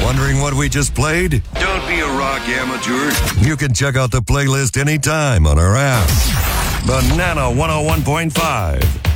Wondering what we just played? Don't be a rock amateur. You can check out the playlist anytime on our app. Banana 101.5.